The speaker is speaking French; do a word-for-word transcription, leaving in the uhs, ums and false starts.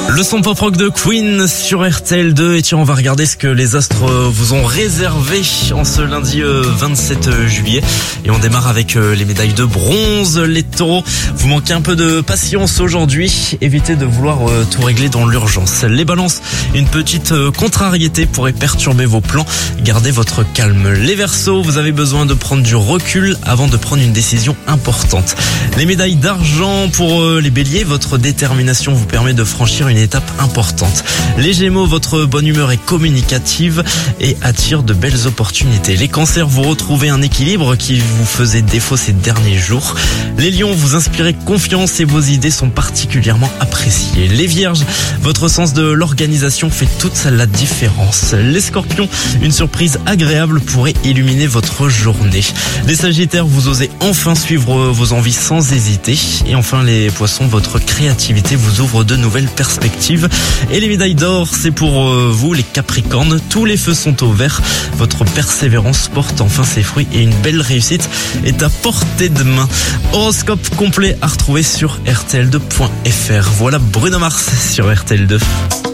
Le son pop rock de Queen sur R T L deux. Et tiens, on va regarder ce que les astres vous ont réservé en ce lundi vingt-sept juillet. Et on démarre avec les médailles de bronze. Les taureaux, vous manquez un peu de patience aujourd'hui. Évitez de vouloir tout régler dans l'urgence. Les balances, une petite contrariété pourrait perturber vos plans. Gardez votre calme. Les verseaux, vous avez besoin de prendre du recul avant de prendre une décision importante. Les médailles d'argent pour les béliers, votre détermination vous permet de franchir une étape importante. Les gémeaux, votre bonne humeur est communicative et attire de belles opportunités. Les cancers, vous retrouvez un équilibre qui vous faisait défaut ces derniers jours. Les lions, vous inspirez confiance et vos idées sont particulièrement appréciées. Les vierges, votre sens de l'organisation fait toute la différence. Les scorpions, une surprise agréable pourrait illuminer votre journée. Les sagittaires, vous osez enfin suivre vos envies sans hésiter. Et enfin les poissons, votre créativité vous ouvre de nouvelles perspectives. Et les médailles d'or, c'est pour vous les capricornes. Tous les feux sont au vert. Votre persévérance porte enfin ses fruits et une belle réussite est à portée de main. Horoscope complet à retrouver sur R T L deux point F R. Voilà Bruno Mars sur R T L deux.